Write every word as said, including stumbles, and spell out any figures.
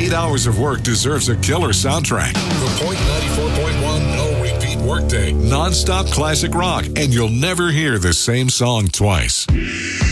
eight hours of work deserves a killer soundtrack. The Point ninety-four point one no repeat workday. Non-stop classic rock, and you'll never hear the same song twice.